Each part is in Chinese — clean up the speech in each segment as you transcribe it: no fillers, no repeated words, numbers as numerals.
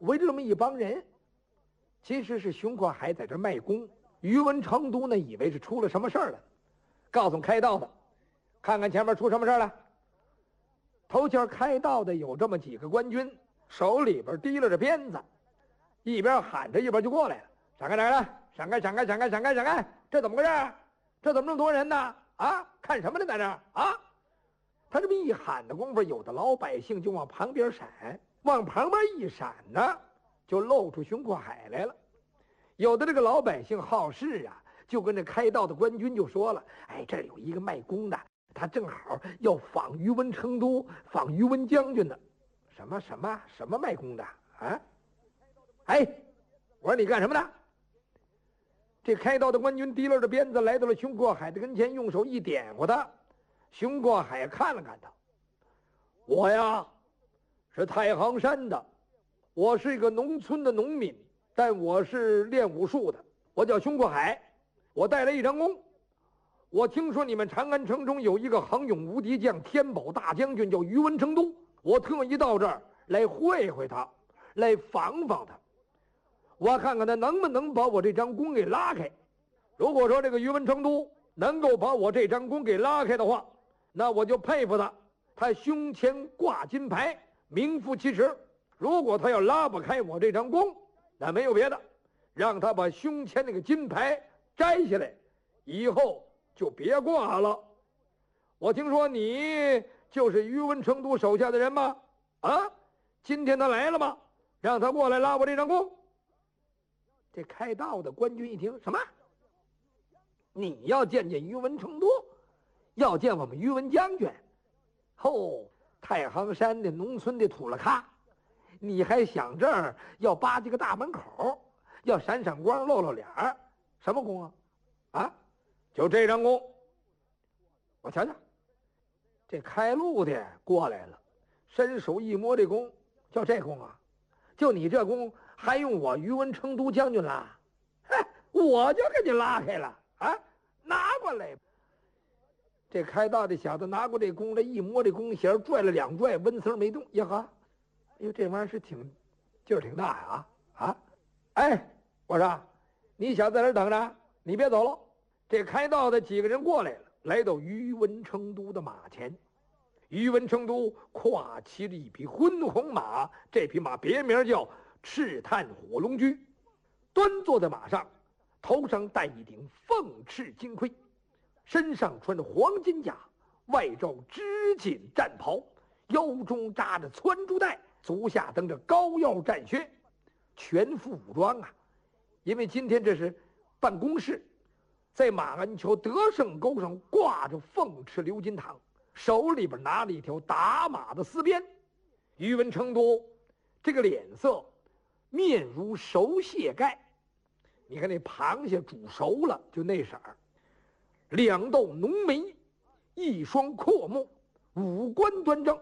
围着这么一帮人，其实是熊阔海在这卖功。于文成都呢，以为是出了什么事儿了，告诉开道的，看看前面出什么事儿了。头前开道的有这么几个官军，手里边提拉着鞭子，一边喊着一边就过来了。闪开，闪开，闪开，闪开，闪开，闪开，闪开！这怎么回事？这怎么这么多人呢？啊，看什么呢，在这儿啊？他这么一喊的功夫，有的老百姓就往旁边闪，往旁边一闪呢，就露出熊阔海来了。有的这个老百姓好事啊，就跟这开道的官军就说了：“哎，这儿有一个卖功的，他正好要访于文成都，访于文将军呢。什么卖功的啊？哎，我说你干什么的？”这开道的官军提溜着鞭子来到了熊阔海的跟前，用手一点过他。熊阔海看了看他：“我呀，是太行山的，我是一个农村的农民。但我是练武术的，我叫熊阔海，我带来一张弓。我听说你们长安城中有一个横勇无敌将，天宝大将军叫于文成都，我特意到这儿来会会他，来访访他，我看看他能不能把我这张弓给拉开。如果说这个于文成都能够把我这张弓给拉开的话，那我就佩服他，他胸前挂金牌，名副其实。如果他要拉不开我这张弓，那没有别的，让他把胸前那个金牌摘下来，以后就别挂了。我听说你就是于文成都手下的人吗？啊，今天他来了吗？让他过来拉我这张弓。这开道的官军一听，什么？你要见于文成都，要见我们于文将军？吼，太行山的农村的土了咖，你还想这儿要扒几个大门口，要闪闪光露露脸儿？什么弓啊？啊，就这张弓。我瞧瞧，这开路的过来了，伸手一摸这弓，就这弓啊，就你这弓还用我于文成都将军拉？哎，我就给你拉开了啊，拿过来。这开道的小子拿过这弓来，一摸这弓弦，拽了两拽，温丝没动。呀哈，哎呦，这玩意儿是劲儿挺大呀！啊，哎，我说你小子在这等着，你别走了。这开道的几个人过来了，来到于文成都的马前。于文成都跨骑着一匹昏红马，这匹马别名叫赤炭火龙驹，端坐在马上，头上戴一顶凤翅金盔，身上穿着黄金甲，外罩织锦战袍，腰中扎着窜珠带，足下蹬着高腰战靴，全副武装啊！因为今天这是办公室，在马鞍桥德胜沟上挂着凤翅鎏金堂，手里边拿了一条打马的丝鞭。于文成都这个脸色面如熟蟹盖，你看那螃蟹煮熟了就那色儿，两道浓眉，一双阔目，五官端正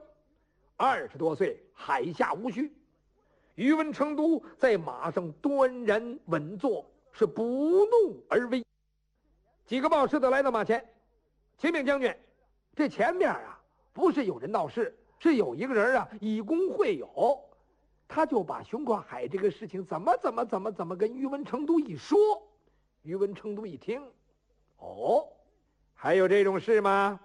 ，20多岁，海下无须。于文成都在马上端然稳坐，是不怒而威。几个报事的来到马前，启禀将军，这前面啊不是有人闹事，是有一个人啊以公会友，他就把熊阔海这个事情怎么跟于文成都一说。于文成都一听，哦，还有这种事吗？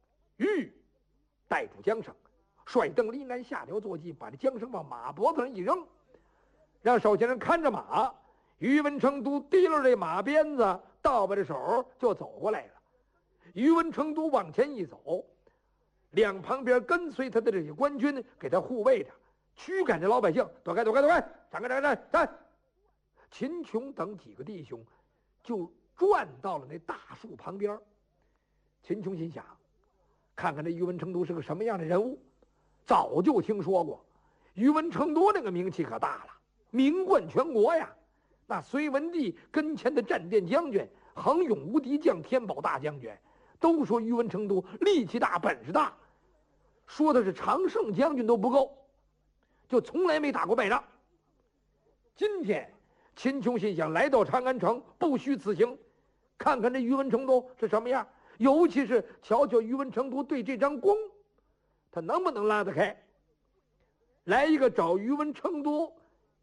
带住缰绳，率邓离南下条坐骑，把这缰绳往马脖子上一扔，让手下人看着马。于文成都提溜这马鞭子，倒摆着手就走过来了。于文成都往前一走，两旁边跟随他的这些官军给他护卫着，驱赶着老百姓躲开，闪开！秦琼等几个弟兄就转到了那大树旁边。秦琼心想，看看这于文成都是个什么样的人物，早就听说过。于文成都那个名气可大了，名冠全国呀。那隋文帝跟前的战殿将军、横勇无敌将天宝大将军，都说于文成都力气大、本事大，说的是常胜将军都不够，就从来没打过败仗。今天秦琼心想，来到长安城不虚此行，看看这于文成都是什么样，尤其是瞧瞧于文成都对这张弓，他能不能拉得开。来一个找于文成都